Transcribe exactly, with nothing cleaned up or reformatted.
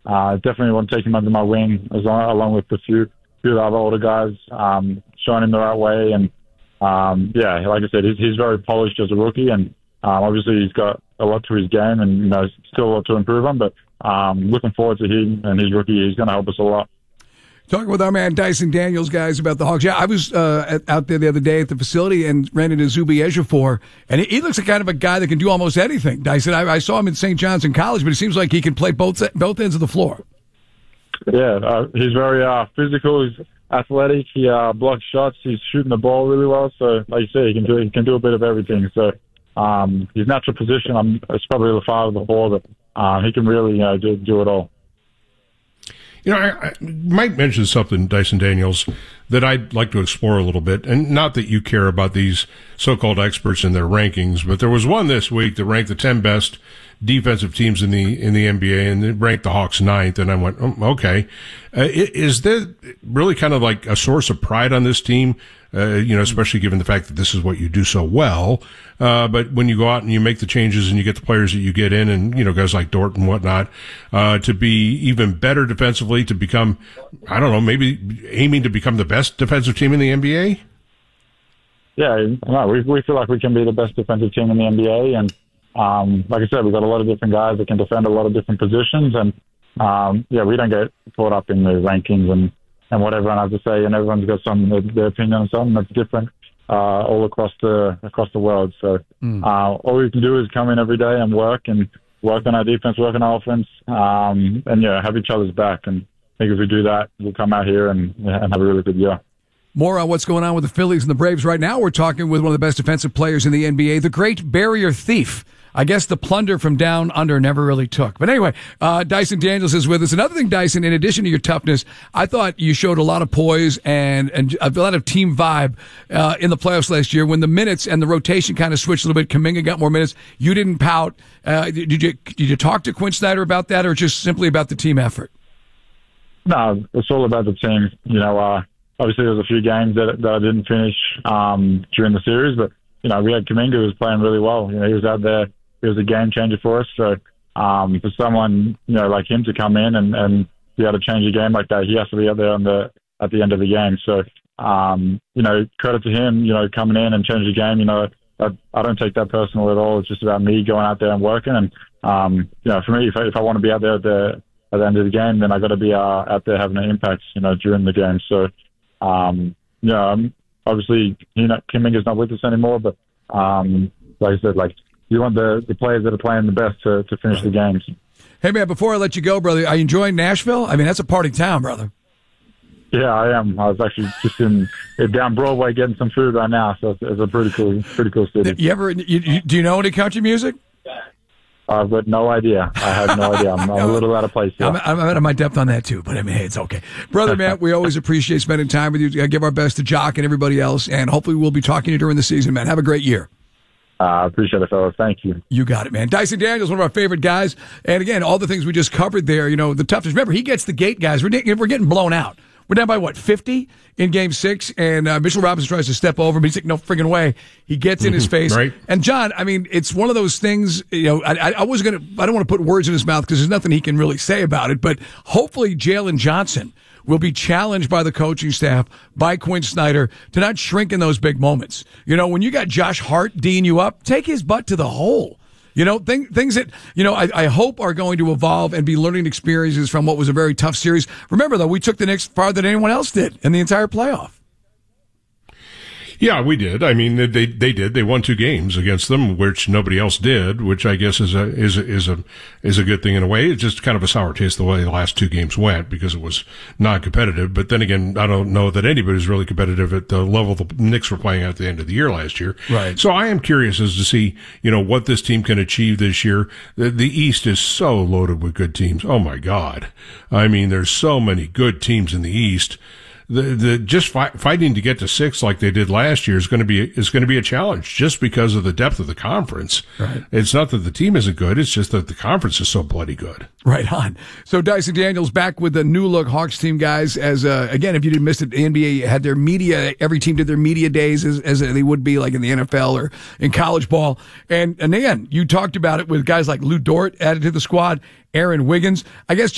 uh, definitely want to take him under my wing as long, along with a few, few of the other older guys, um, showing him the right way. And, um, yeah, like I said, he's, he's very polished as a rookie, and um, obviously he's got a lot to his game, and, you know, still a lot to improve on, but um, looking forward to him and his rookie. He's going to help us a lot. Talking with our man Dyson Daniels, guys, about the Hawks. Yeah, I was uh, at, out there the other day at the facility and ran into Zuby Ejiofor, and he, he looks like kind of a guy that can do almost anything. Dyson, I, I saw him in Saint John's in college, but it seems like he can play both both ends of the floor. Yeah, uh, he's very uh, physical. He's athletic. He uh, blocks shots. He's shooting the ball really well. So, like you say, he can do he can do a bit of everything. So, um, his natural position, I'm, it's probably the five of the four, but uh, he can really, you know, do, do it all. You know, I, I might mention something, Dyson Daniels, that I'd like to explore a little bit. And not that you care about these so-called experts and their rankings, but there was one this week that ranked the ten best defensive teams in the in the N B A, and it ranked the Hawks ninth. And I went, oh, okay. Uh, is there really kind of like a source of pride on this team? Uh, you know, especially given the fact that this is what you do so well. Uh, but when you go out and you make the changes and you get the players that you get in, and, you know, guys like Dort and whatnot, uh, to be even better defensively, to become, I don't know, maybe aiming to become the best defensive team in the N B A? Yeah, no, we, we feel like we can be the best defensive team in the N B A. And, um, like I said, we've got a lot of different guys that can defend a lot of different positions. And, um, yeah, we don't get caught up in the rankings and, and what everyone has to say, and everyone's got some their, their opinion on something that's different uh, all across the across the world. So mm. uh, all we can do is come in every day and work and work on our defense, work on our offense, um, and yeah, have each other's back. And I think if we do that, we'll come out here and, and have a really good year. More on what's going on with the Phillies and the Braves right now. We're talking with one of the best defensive players in the N B A, the great barrier thief. I guess the plunder from down under never really took. But anyway, uh, Dyson Daniels is with us. Another thing, Dyson, in addition to your toughness, I thought you showed a lot of poise and, and a lot of team vibe uh, in the playoffs last year when the minutes and the rotation kind of switched a little bit. Kuminga got more minutes. You didn't pout. Uh, did you did you talk to Quinn Snyder about that, or just simply about the team effort? No, it's all about the team. You know, uh, obviously there was a few games that, that I didn't finish um, during the series, but, you know, we had Kuminga who was playing really well. You know, he was out there. It was a game changer for us. So um, for someone, you know, like him to come in and, and be able to change a game like that, he has to be out there on the at the end of the game. So um, you know, credit to him, you know, coming in and changing the game. You know, I, I don't take that personal at all. It's just about me going out there and working. And um, you know, for me, if I, if I want to be out there at the at the end of the game, then I got to be uh, out there having an impact, you know, during the game. So um, you know, um, obviously, you know, Kuminga's not with us anymore, but um, like I said, like. You want the, the players that are playing the best to, to finish the games. Hey, man, before I let you go, brother, are you enjoying Nashville? I mean, that's a party town, brother. Yeah, I am. I was actually just in, in down Broadway getting some food right now, so it's, it's a pretty cool pretty cool city. You ever? You, you, do you know any country music? I've got no idea. I have no idea. I'm, I'm a little out of place here. I'm, I'm out of my depth on that, too, but I mean, hey, it's okay. Brother, man, we always appreciate spending time with you. I give our best to Jock and everybody else, and hopefully we'll be talking to you during the season, man. Have a great year. I uh, appreciate it, fellas. Thank you. You got it, man. Dyson Daniels, one of our favorite guys. And again, all the things we just covered there, you know, the toughness. Remember, he gets the gate, guys. We're, we're getting blown out. We're down by, what, fifty in game six? And uh, Mitchell Robinson tries to step over, but he's like, no friggin' way. He gets in his face. Right. And, John, I mean, it's one of those things, you know, I, I was going to, I don't want to put words in his mouth because there's nothing he can really say about it, but hopefully Jalen Johnson will be challenged by the coaching staff, by Quinn Snyder, to not shrink in those big moments. You know, when you got Josh Hart D'ing you up, take his butt to the hole. You know, th- things that, you know, I, I hope are going to evolve and be learning experiences from what was a very tough series. Remember, though, we took the Knicks farther than anyone else did in the entire playoff. Yeah, we did. I mean, they they did. They won two games against them, which nobody else did. Which I guess is a is a, is a is a good thing in a way. It's just kind of a sour taste the way the last two games went because it was non-competitive. But then again, I don't know that anybody's really competitive at the level the Knicks were playing at the end of the year last year. Right. So I am curious as to see, you know, what this team can achieve this year. The, the East is so loaded with good teams. Oh my God! I mean, there's so many good teams in the East. The, the, just fi- fighting to get to six like they did last year is going to be, is going to be a challenge just because of the depth of the conference. Right. It's not that the team isn't good. It's just that the conference is so bloody good. Right on. So Dyson Daniels back with the new look Hawks team, guys. As, uh, again, if you didn't miss it, the N B A had their media, every team did their media days as, as they would be like in the N F L or in college ball. And, and again, you talked about it with guys like Lou Dort added to the squad, Aaron Wiggins. I guess